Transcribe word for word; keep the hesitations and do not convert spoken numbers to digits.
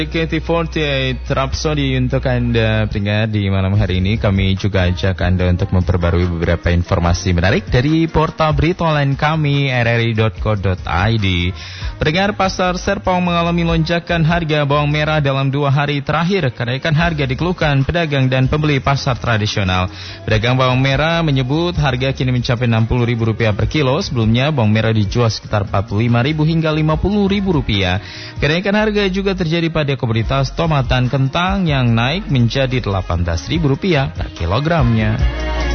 K T empat delapan Rhapsody untuk Anda pendengar di malam hari ini. Kami juga ajak Anda untuk memperbarui beberapa informasi menarik dari portal berita online kami r r i dot co dot i d. Pendengar, pasar Serpong mengalami lonjakan harga bawang merah dalam dua hari terakhir. Kenaikan harga dikeluhkan pedagang dan pembeli pasar tradisional. Pedagang bawang merah menyebut harga kini mencapai enam puluh ribu rupiah per kilo. Sebelumnya bawang merah dijual sekitar empat puluh lima ribu hingga lima puluh ribu rupiah. Kenaikan harga juga terjadi pada komoditas tomat dan kentang yang naik menjadi delapan belas ribu rupiah per kilogramnya.